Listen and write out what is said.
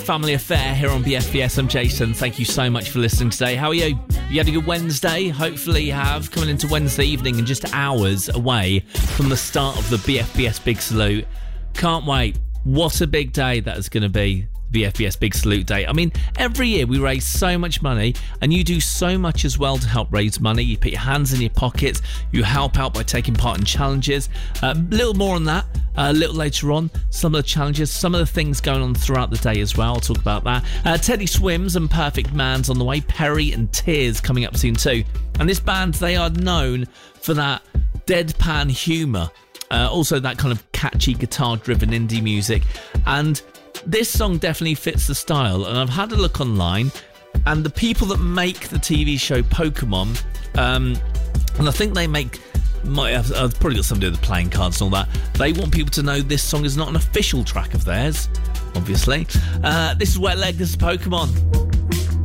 Family Affair here on BFBS. I'm Jason. Thank you so much for listening today. How are you? You had a good Wednesday? Hopefully you have. Coming into Wednesday evening and just hours away from the start of the BFBS Big Salute. Can't wait. What a big day that is going to be. BFBS Big Salute Day. I mean, every year we raise so much money, and you do so much as well to help raise money. You put your hands in your pockets, you help out by taking part in challenges. A little more on that a little later on. Some of the challenges, some of the things going on throughout the day as well. I'll talk about that. Teddy Swims and Perfect Man's on the way. Perry and Tears coming up soon too. And this band, they are known for that deadpan humour. Also that kind of catchy guitar-driven indie music. And this song definitely fits the style, and I've had a look online, and the people that make the TV show Pokemon, and I think they I've probably got somebody with the playing cards and all that, they want people to know this song is not an official track of theirs, obviously. This is Wet Leg, this is Pokemon.